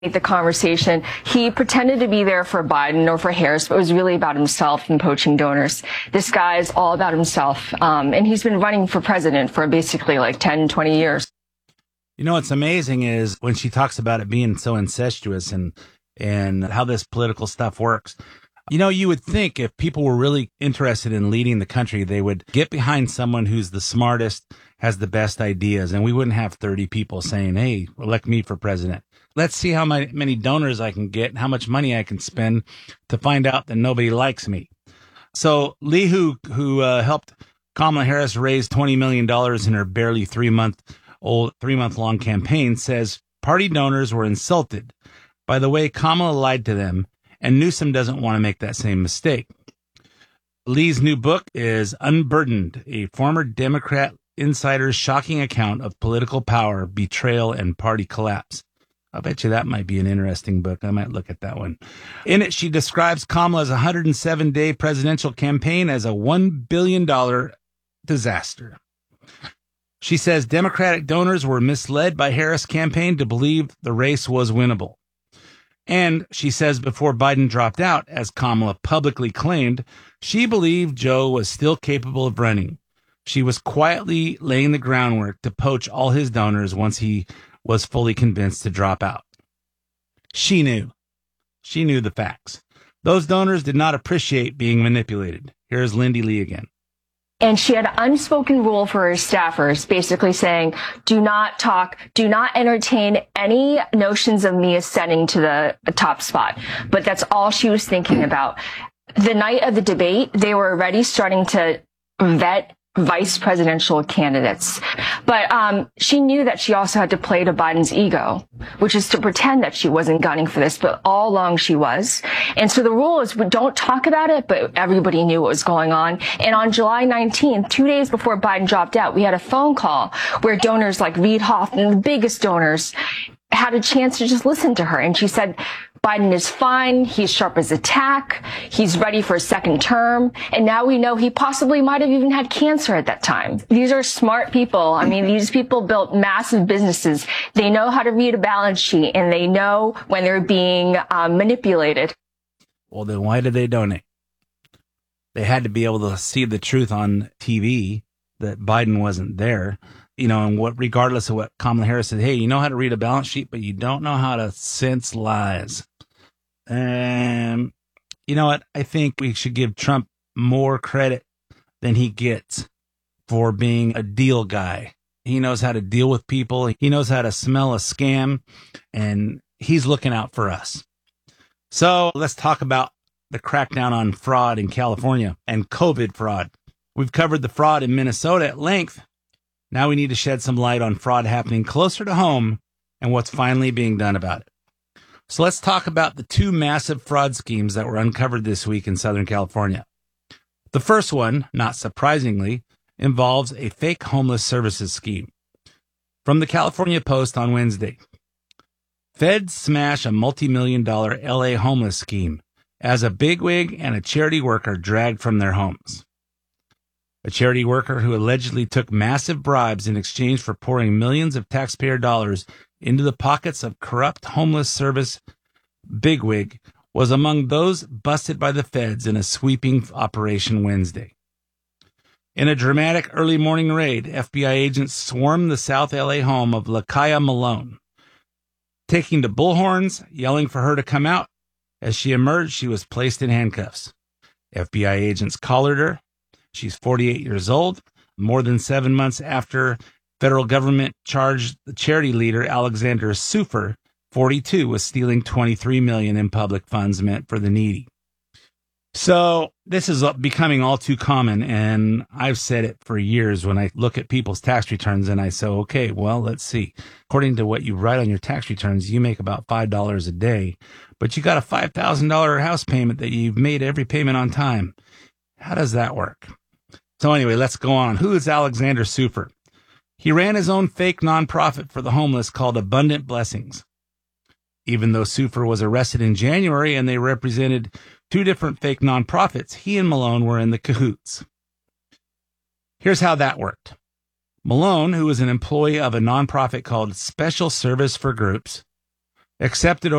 The conversation. He pretended to be there for Biden or for Harris, but it was really about himself and poaching donors. This guy is all about himself. And he's been running for president for basically like 10, 20 years. You know, what's amazing is when she talks about it being so incestuous and how this political stuff works. You know, you would think if people were really interested in leading the country, they would get behind someone who's the smartest, has the best ideas, and we wouldn't have 30 people saying, hey, elect me for president. Let's see how many donors I can get and how much money I can spend to find out that nobody likes me. So Lee, who helped Kamala Harris raise $20 million in her barely 3-month-long campaign, says party donors were insulted by the way Kamala lied to them, and Newsom doesn't want to make that same mistake. Lee's new book is Unburdened, a former Democrat insider's shocking account of political power, betrayal, and party collapse. I bet you that might be an interesting book. I might look at that one. In it, she describes Kamala's 107-day presidential campaign as a $1 billion disaster. She says Democratic donors were misled by Harris' campaign to believe the race was winnable. And she says before Biden dropped out, as Kamala publicly claimed, she believed Joe was still capable of running. She was quietly laying the groundwork to poach all his donors once he was fully convinced to drop out. She knew. She knew the facts. Those donors did not appreciate being manipulated. Here's Lindy Lee again. And she had an unspoken rule for her staffers, basically saying, do not talk, do not entertain any notions of me ascending to the top spot. But that's all she was thinking about. The night of the debate, they were already starting to vet vice presidential candidates. But she knew that she also had to play to Biden's ego, which is to pretend that she wasn't gunning for this, but all along she was. And so the rule is we don't talk about it, but everybody knew what was going on. And on July 19th, 2 days before Biden dropped out, we had a phone call where donors like Reid Hoffman, the biggest donors, had a chance to just listen to her. And she said, Biden is fine. He's sharp as a tack. He's ready for a second term. And now we know he possibly might have even had cancer at that time. These are smart people. I mean, these people built massive businesses. They know how to read a balance sheet, and they know when they're being manipulated. Well, then why did they donate? They had to be able to see the truth on TV that Biden wasn't there. You know, and regardless of what Kamala Harris said, hey, you know how to read a balance sheet, but you don't know how to sense lies. You know what? I think we should give Trump more credit than he gets for being a deal guy. He knows how to deal with people. He knows how to smell a scam, and he's looking out for us. So let's talk about the crackdown on fraud in California and COVID fraud. We've covered the fraud in Minnesota at length. Now we need to shed some light on fraud happening closer to home and what's finally being done about it. So let's talk about the two massive fraud schemes that were uncovered this week in Southern California. The first one, not surprisingly, involves a fake homeless services scheme. From the California Post on Wednesday, feds smash a multi-million-dollar LA homeless scheme as a bigwig and a charity worker dragged from their homes. A charity worker who allegedly took massive bribes in exchange for pouring millions of taxpayer dollars into the pockets of corrupt homeless service bigwig was among those busted by the feds in a sweeping operation Wednesday. In a dramatic early morning raid, FBI agents swarmed the South LA home of Lakaya Malone, taking to bullhorns, yelling for her to come out. As she emerged, she was placed in handcuffs. FBI agents collared her. She's 48 years old, more than 7 months after federal government charged the charity leader Alexander Sufer, 42, with stealing $23 million in public funds meant for the needy. So this is becoming all too common, and I've said it for years when I look at people's tax returns and I say, okay, well, let's see. According to what you write on your tax returns, you make about $5 a day, but you got a $5,000 house payment that you've made every payment on time. How does that work? So anyway, let's go on. Who is Alexander Sufer? He ran his own fake nonprofit for the homeless called Abundant Blessings. Even though Sufer was arrested in January and they represented two different fake nonprofits, he and Malone were in the cahoots. Here's how that worked. Malone, who was an employee of a nonprofit called Special Service for Groups, accepted